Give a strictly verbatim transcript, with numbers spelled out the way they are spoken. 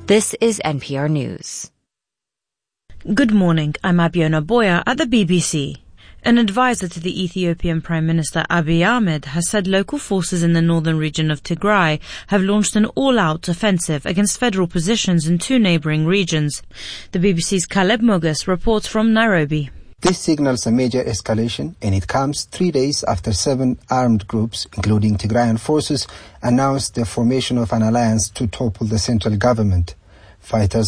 This is N P R News. Good morning, I'm Abiona Boya at the B B C. An advisor to the Ethiopian Prime Minister Abiy Ahmed has said local forces in the northern region of Tigray have launched an all-out offensive against federal positions in two neighbouring regions. The B B C's Caleb Mogus reports from Nairobi. This signals a major escalation, and it comes three days after seven armed groups, including Tigrayan forces, announced the formation of an alliance to topple the central government. Fighters